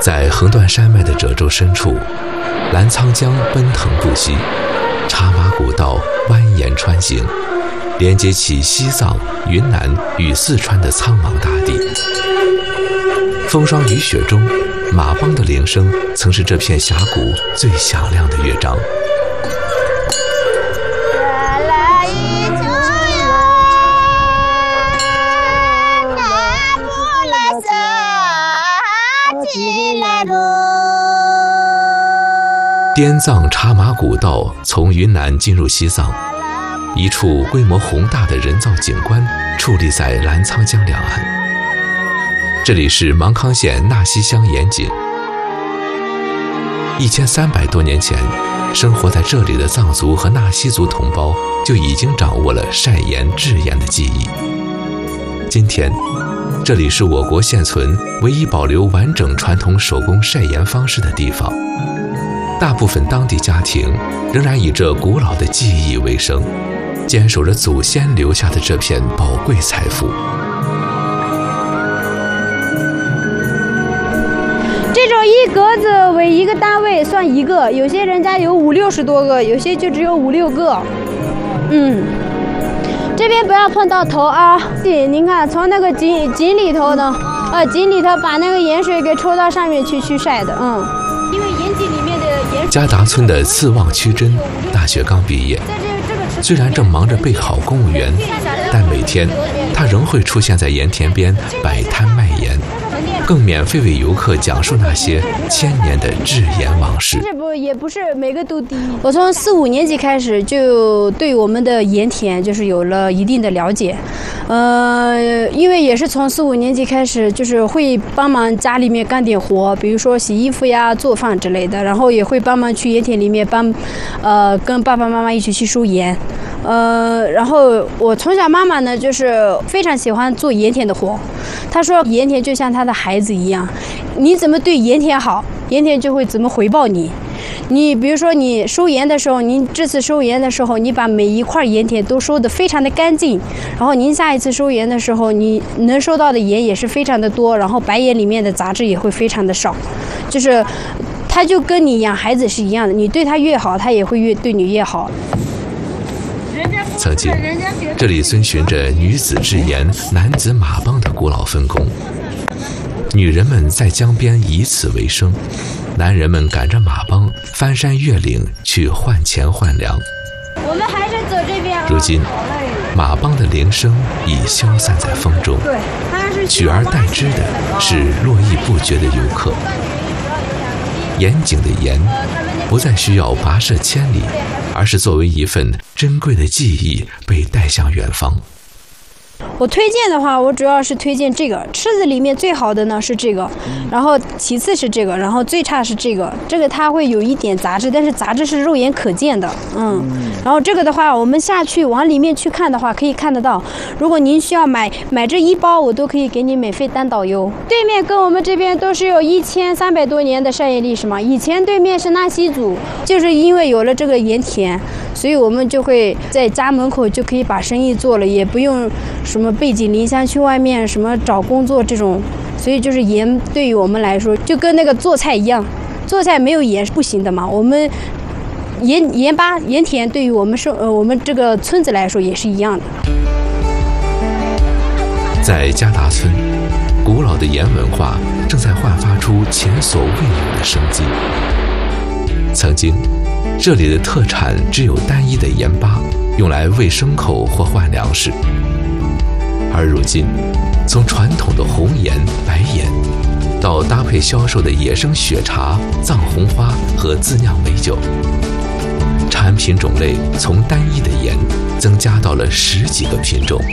在横断山脉的褶皱深处，澜沧江奔腾不息，茶马古道蜿蜒穿行，连接起西藏、云南与四川的苍茫大地。风霜雨雪中，马帮的铃声曾是这片峡谷最响亮的乐章。滇藏茶马古道从云南进入西藏，一处规模宏大的人造景观矗立在澜沧江两岸。这里是芒康县纳西乡盐井。1300多年前，生活在这里的藏族和纳西族同胞就已经掌握了晒盐制盐的技艺。今天，这里是我国现存唯一保留完整传统手工晒盐方式的地方。大部分当地家庭仍然以这古老的技艺为生，坚守着祖先留下的这片宝贵财富。 这种一格子为一个单位算一个，有些人家有50、60多个，有些就只有5、6个。这边不要碰到头啊！您看，从那个井里头呢，井里头把那个盐水给抽到上面去晒的，因为盐井里面的盐。 加达村的次旺曲珍大学刚毕业，虽然正忙着备考公务员，但每天他仍会出现在盐田边摆摊卖盐，更免费为游客讲述那些1000年的制盐往事。 也不是每个都第一。我从4、5年级开始就对我们的盐田就是有了一定的了解，因为也是从4、5年级开始，就是会帮忙家里面干点活，比如说洗衣服呀、做饭之类的，然后也会帮忙去盐田里面跟爸爸妈妈一起去收盐。然后我从小妈妈呢就是非常喜欢做盐田的活，她说盐田就像她的孩子一样，你怎么对盐田好，盐田就会怎么回报你。你比如说你收盐的时候，您这次收盐的时候，你把每一块盐田都收得非常的干净，然后您下一次收盐的时候，你能收到的盐也是非常的多，然后白盐里面的杂质也会非常的少，就是它就跟你养孩子是一样的，你对它越好，它也会对你越好。 曾经，这里遵循着女子制盐、男子马帮的古老分工。女人们在江边以此为生，男人们赶着马帮翻山越岭去换钱换粮。 我们还是走这边。 如今，马帮的铃声已消散在风中，取而代之的是络绎不绝的游客。盐井的盐不再需要跋涉千里，而是作为一份珍贵的记忆被带向远方。 我推荐的话，我主要是推荐这个吃的里面最好的呢是这个，然后其次是这个，然后最差是这个。这个它会有一点杂质，但是杂质是肉眼可见的，然后这个的话，我们下去往里面去看的话，可以看得到。如果您需要买这一包，我都可以给你免费当导游。对面跟我们这边都是有1300多年的晒盐历史嘛。以前对面是纳西族，就是因为有了这个盐田，所以我们就会在家门口就可以把生意做了，也不用什么背井离乡去外面什么找工作这种，所以就是盐对于我们来说就跟那个做菜一样，做菜没有盐是不行的嘛。我们盐田对于我们这个村子来说也是一样的。 在加达村，古老的盐文化正在焕发出前所未有的生机。曾经，这里的特产只有单一的盐巴，用来喂牲口或换粮食。而如今，从传统的红盐、白盐，到搭配销售的野生雪茶、藏红花和自酿美酒，产品种类从单一的盐增加到了10几个品种。